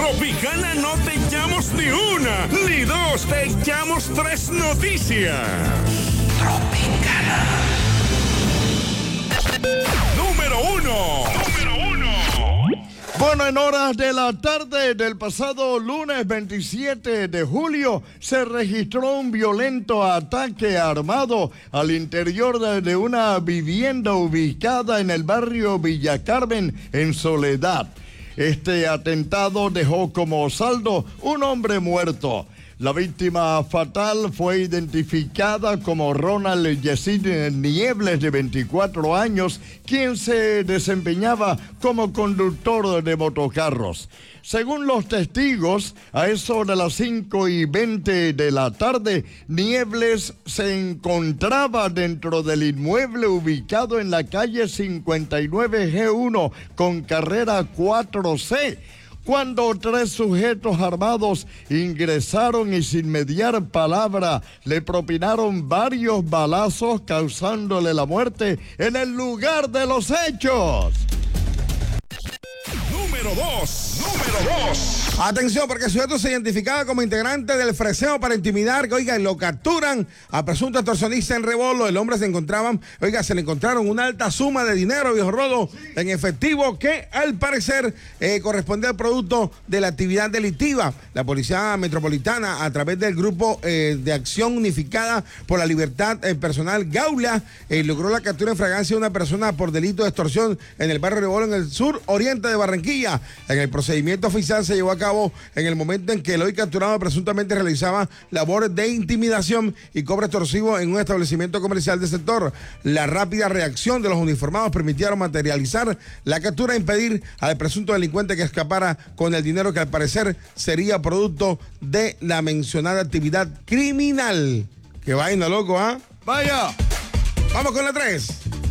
Tropicana no te echamos ni una, ni dos, te echamos tres noticias. Tropicana. Número uno. Bueno, en horas de la tarde del pasado lunes 27 de julio se registró un violento ataque armado al interior de una vivienda ubicada en el barrio Villa Carmen, en Soledad. Este atentado dejó como saldo un hombre muerto. La víctima fatal fue identificada como Ronald Yesid Niebles, de 24 años, quien se desempeñaba como conductor de motocarros. Según los testigos, a eso de las 5:20 de la tarde, Niebles se encontraba dentro del inmueble ubicado en la calle 59G1 con carrera 4C. Cuando tres sujetos armados ingresaron y sin mediar palabra le propinaron varios balazos, causándole la muerte en el lugar de los hechos. Número 2. Atención, porque el sujeto se identificaba como integrante del freseo para intimidar, que, oigan, lo capturan a presunto extorsionista en Rebolo. El hombre se le encontraron una alta suma de dinero, viejo Rodo, en efectivo, que al parecer corresponde al producto de la actividad delictiva. La Policía Metropolitana, a través del Grupo de Acción Unificada por la Libertad Personal, Gaula, logró la captura en fragancia de una persona por delito de extorsión en el barrio Rebolo, en el sur oriente de Barranquilla. En el procedimiento oficial se llevó a cabo en el momento en que el hoy capturado presuntamente realizaba labores de intimidación y cobro extorsivo en un establecimiento comercial del sector. La rápida reacción de los uniformados permitieron materializar la captura e impedir al presunto delincuente que escapara con el dinero que al parecer sería producto de la mencionada actividad criminal. ¡Qué vaina, loco, ah! ¡Vaya! Vamos con la 3.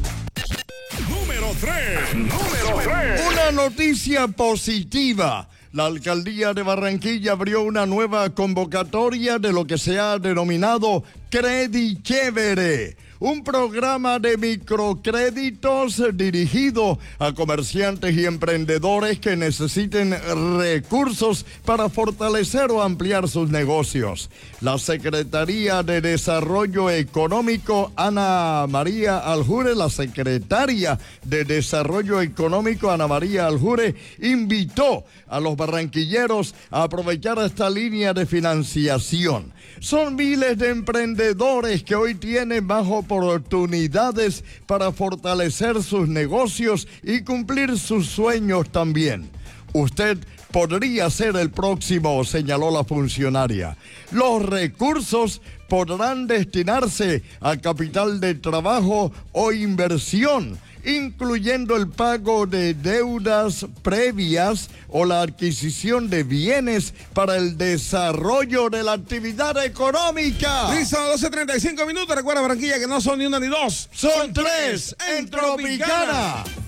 Número 3. Una noticia positiva. La alcaldía de Barranquilla abrió una nueva convocatoria de lo que se ha denominado Credi Chévere, un programa de microcréditos dirigido a comerciantes y emprendedores que necesiten recursos para fortalecer o ampliar sus negocios. La Secretaría de Desarrollo Económico, Ana María Aljure, la secretaria de Desarrollo Económico, Ana María Aljure, invitó a los barranquilleros a aprovechar esta línea de financiación. Son miles de emprendedores que hoy tienen más oportunidades para fortalecer sus negocios y cumplir sus sueños también. Usted podría ser el próximo, señaló la funcionaria. Los recursos podrán destinarse a capital de trabajo o inversión, incluyendo el pago de deudas previas o la adquisición de bienes para el desarrollo de la actividad económica. Listo, 12:35 minutos. Recuerda, Barranquilla, que no son ni una ni dos. Son tres en Tropicana.